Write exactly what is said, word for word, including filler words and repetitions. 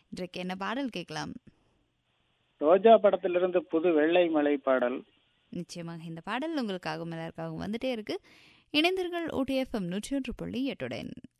இன்றைக்கு என்ன பாடல் கேட்கலாம்? ரோஜா படத்திலிருந்து புது வெள்ளை மலை பாடல். நிச்சயமாக இந்த பாடல் உங்களுக்காகவும் எல்லாருக்காகவும் வந்துட்டே இருக்கு. இணைந்தீர்கள் ஊட்டி எஃப்எம் நூற்றி ஒன்று புள்ளி எட்டுடன்.